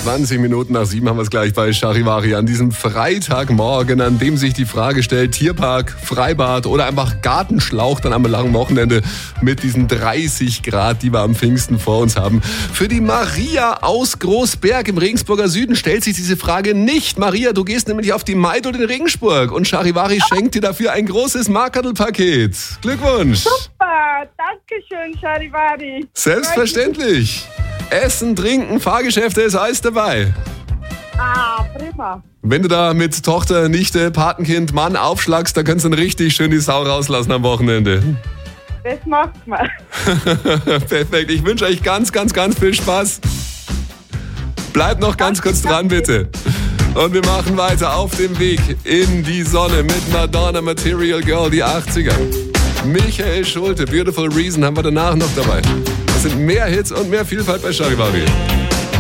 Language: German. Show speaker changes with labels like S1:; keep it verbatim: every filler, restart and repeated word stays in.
S1: zwanzig Minuten nach sieben haben wir es gleich bei Charivari an diesem Freitagmorgen, an dem sich die Frage stellt, Tierpark, Freibad oder einfach Gartenschlauch dann am langen Wochenende mit diesen dreißig Grad, die wir am Pfingsten vor uns haben. Für die Maria aus Großberg im Regensburger Süden stellt sich diese Frage nicht. Maria, du gehst nämlich auf die Maidl in Regensburg und Charivari schenkt dir dafür ein großes Markerl-Paket. Glückwunsch!
S2: Super, danke schön, Charivari.
S1: Selbstverständlich. Essen, Trinken, Fahrgeschäfte, ist alles dabei.
S2: Ah, prima.
S1: Wenn du da mit Tochter, Nichte, Patenkind, Mann aufschlagst, dann kannst du dann richtig schön die Sau rauslassen am Wochenende.
S2: Das macht man.
S1: Perfekt, ich wünsche euch ganz, ganz, ganz viel Spaß. Bleibt noch ganz kurz dran, bitte. Und wir machen weiter auf dem Weg in die Sonne mit Madonna, Material Girl, die achtziger. Michael Schulte, Beautiful Reason haben wir danach noch dabei. Das sind mehr Hits und mehr Vielfalt bei Charivari.